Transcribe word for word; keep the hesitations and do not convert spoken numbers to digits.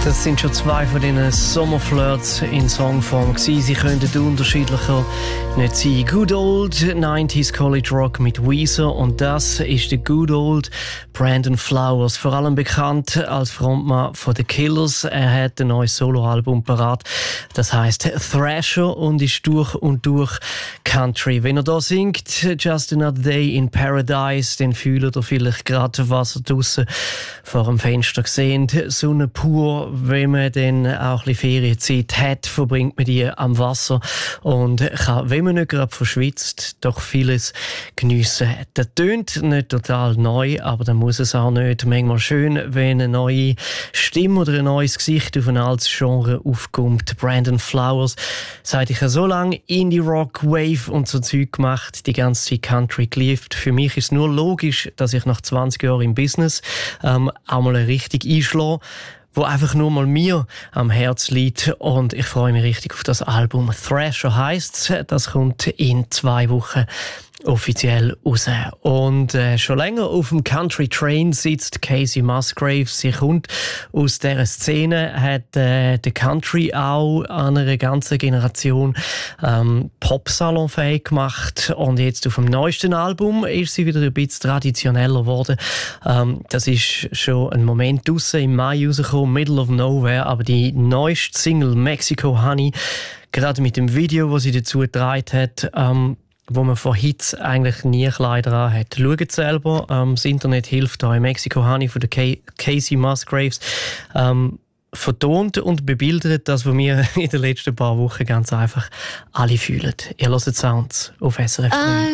Das sind schon zwei von diesen Sommerflirts in Songform gewesen. Sie könnten unterschiedlicher nicht sein. Good Old neunziger College Rock mit Weezer und das ist der Good Old Brandon Flowers. Vor allem bekannt als Frontmann von The Killers. Er hat ein neues Soloalbum parat. Das heisst Thrasher und ist durch und durch Country. Wenn er da singt, Just Another Day in Paradise, dann fühlt er vielleicht gerade, was er draussen vor dem Fenster sehen. Sonne pur. Wenn man dann auch ein bisschen Ferienzeit hat, verbringt man die am Wasser und kann, wenn man nicht gerade verschwitzt, doch vieles geniessen. Das tönt nicht total neu, aber dann muss es auch nicht. Manchmal schön, wenn eine neue Stimme oder ein neues Gesicht auf ein altes Genre aufkommt. Brandon Flowers, seit ich so lange Indie Rock, Wave und so Zeug gemacht, die ganze Zeit Country geliebt. Für mich ist es nur logisch, dass ich nach zwanzig Jahren im Business ähm, auch mal richtig einschlage, wo einfach nur mal mir am Herz liegt und ich freue mich richtig auf das Album. Thrasher heisst's, das kommt in zwei Wochen offiziell raus. Und äh, schon länger auf dem Country Train sitzt Casey Musgraves. Sie kommt aus dieser Szene, hat äh, den Country auch an einer ganzen Generation ähm, Pop-salonfähig gemacht. Und jetzt auf dem neuesten Album ist sie wieder ein bisschen traditioneller geworden. Ähm, das ist schon ein Moment draussen im Mai rausgekommen, Middle of Nowhere. Aber die neueste Single Mexico Honey, gerade mit dem Video, das sie dazu getragen hat, ähm, wo man vor Hits eigentlich nie Kleider an hat. Schaut selber, ähm, das Internet hilft da. Mexico Honey von der K- Casey Musgraves ähm, vertont und bebildert das, was wir in den letzten paar Wochen ganz einfach alle fühlen. Ihr hört Sounds auf S R F drei.